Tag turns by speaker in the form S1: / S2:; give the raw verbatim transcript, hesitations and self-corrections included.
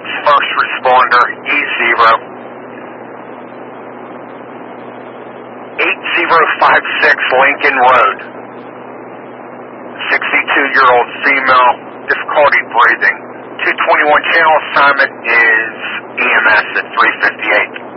S1: first responder, E zero. eight zero five six Lincoln Road. sixty-two-year-old female, difficulty breathing. two twenty-one channel assignment is E M S at three fifty-eight.